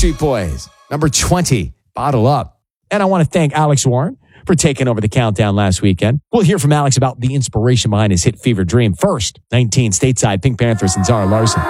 Backstreet Boys, number 20, Bottle Up. And I want to thank Alex Warren for taking over the countdown last weekend. We'll hear from Alex about the inspiration behind his hit Fever Dream. First, 19, stateside, Pink Panthers and Zara Larson.